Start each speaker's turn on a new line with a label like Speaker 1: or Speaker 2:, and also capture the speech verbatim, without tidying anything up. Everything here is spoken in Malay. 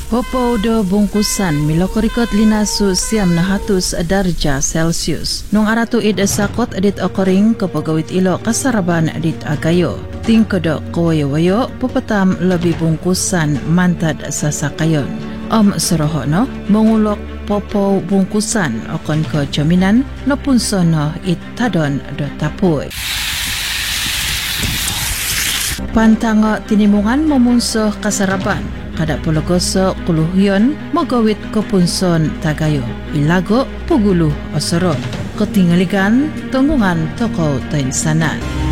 Speaker 1: Popo do bungkusan milokorikot linasu siam na hatus darja Celsius. Nung aratu id sakot adit okoring kapagawit ilo kasaraban adit agayo. Tingkodo kawayo-wayo pupatam lebih bungkusan mantad sa sakayon. Om seroho no mengulok popo bungkusan okon ko jaminan no punsono it tadon do tapuy. Pantango tinimungan memunsuh kasaraban. Kada pulagoso kuluhyon magawit kepunson tagayo. Ilago puguluh osoron. Ketinggaligan tunggungan toko tainsanan.